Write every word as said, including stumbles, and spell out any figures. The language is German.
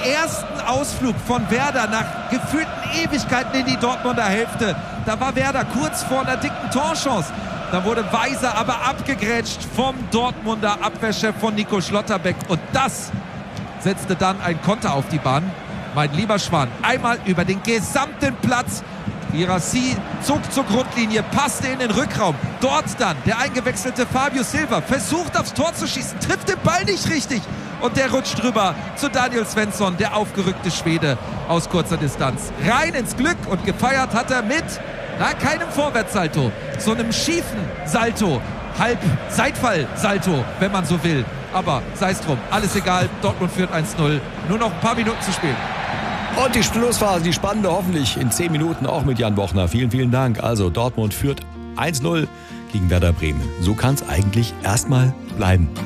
ersten Ausflug von Werder nach gefühlten Ewigkeiten in die Dortmunder Hälfte. Da war Werder kurz vor einer dicken Torchance. Da wurde Weiser aber abgegrätscht vom Dortmunder Abwehrchef von Nico Schlotterbeck. Und das setzte dann ein Konter auf die Bahn. Mein lieber Schwan, einmal über den gesamten Platz. Girassi zog zur Grundlinie, passte in den Rückraum. Dort dann der eingewechselte Fabio Silva versucht aufs Tor zu schießen, trifft den Ball nicht richtig. Und der rutscht drüber zu Daniel Svensson, der aufgerückte Schwede aus kurzer Distanz. Rein ins Glück und gefeiert hat er mit, na, keinem Vorwärtssalto, so einem schiefen Salto. Halb Seitfall-Salto, wenn man so will. Aber sei es drum, alles egal, Dortmund führt eins null. Nur noch ein paar Minuten zu spielen. Und die Schlussphase, die spannende hoffentlich in zehn Minuten auch mit Jan Bochner. Vielen, vielen Dank. Also Dortmund führt eins null gegen Werder Bremen. So kann es eigentlich erstmal bleiben.